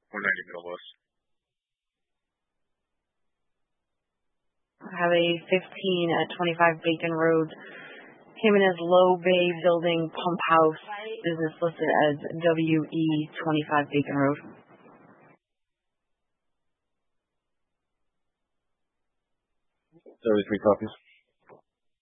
190 Middle West. I have a 15 at 25 Bacon Road. Jimenez Low Bay Building Pump House. Business listed as WE 25 Bacon Road. There are 3 copies.